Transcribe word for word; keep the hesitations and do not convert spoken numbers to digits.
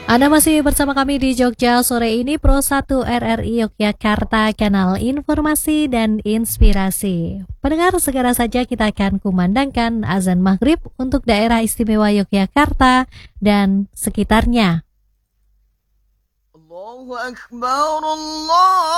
Anda masih bersama kami di Jogja sore ini, Pro satu R R I Yogyakarta, kanal informasi dan inspirasi. Pendengar, segera saja kita akan kumandangkan azan maghrib untuk daerah istimewa Yogyakarta dan sekitarnya. Allahu Akbar, Allah.